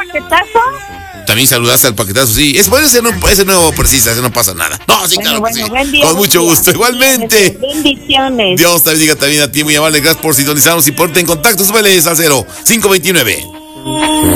paquetazo? También saludaste al paquetazo, sí. Ese no precisa, ese no pasa nada. No, sí, claro que sí. Buen día, con mucho gusto, igualmente. Bendiciones. Dios te bendiga también a ti, muy amable. Gracias por sintonizarnos y ponerte en contacto. Súbele al 0529